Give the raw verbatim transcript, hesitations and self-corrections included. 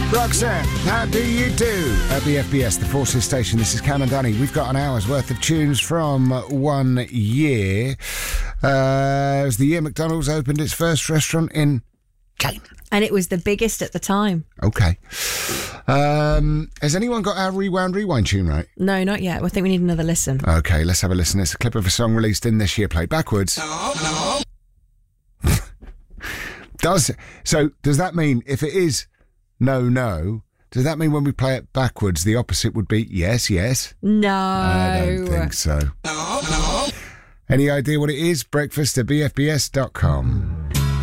Roxanne, how do you do? At the F B S, the Forces Station, this is Cam and Danny. We've got an hour's worth of tunes from one year. Uh, it was the year McDonald's opened its first restaurant in Cayman. And it was the biggest at the time. Okay. Um, has anyone got our Rewound Rewind tune right? No, not yet. I think we need another listen. Okay, let's have a listen. It's a clip of a song released in this year, played backwards. No, no. Does so? Does that mean if it is no, no? Does that mean when we play it backwards, the opposite would be yes, yes? No. I don't think so. No, no. Any idea what it is? Breakfast at b f b s dot com.